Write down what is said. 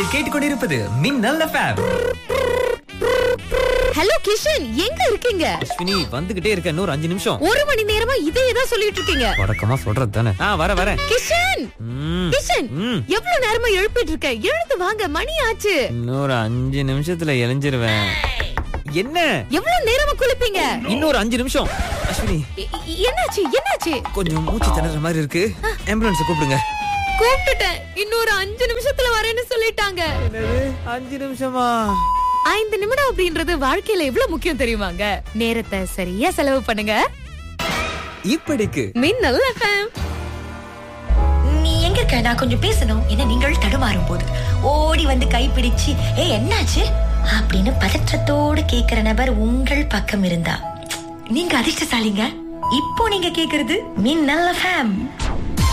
நீங்கள் கேட்டுக்கொண்டிருப்பது மின்னல் எஃப்எம். ஹலோ கிஷன், எங்க இருக்கீங்க? அஸ்வினி வந்துகிட்டே இருக்க, இன்னொரு 5 நிமிஷம். ஒரு மணி நேரமா இதே தான் சொல்லிட்டு இருக்கீங்க. வடக்கமா சொல்றது தானே. வரேன். கிஷன் கிஷன், எவ்வளவு நேரமா எழுப்பிட்டு இருக்க? எழுந்து வாங்க, மணி ஆச்சு. இன்னொரு 5 நிமிஷத்துல எழுஞ்சிருவேன். என்ன எவ்வளவு நேரமா குளிப்பீங்க? இன்னொரு 5 நிமிஷம். அஸ்வினி என்னாச்சு? கொஞ்சம் மூச்சு திணற மாதிரி இருக்கு. ஆம்புலன்ஸ் கூப்பிடுங்க. கூப்பிட்டுட்டேன். இன்னொரு 5 நிமிஷத்துல வரேன்னு சொல்லிட்டாங்க. 5 நிமிஷமா? 5 நிமிடம் அப்படின்றது வாழ்க்கையில எவ்வளவு முக்கியம் தெரியுமாங்க? நேரத்தை சரியா செலவு பண்ணுங்க. இப்படிக்கு மின்னல் எஃப்எம். நீ எங்க இருக்க? நான் கொஞ்சம் பேசணும். என்ன நீங்கள் தடுமாறும் போது ஓடி வந்து கைப்பிடிச்சு என்னாச்சு அப்படின்னு பதற்றத்தோடு கேக்குற நபர் உங்கள் பக்கம் இருந்தா நீங்க அதிர்ஷ்டசாலிங்க. இப்போ நீங்க கேக்குறது மின்னல் எஃப்எம்.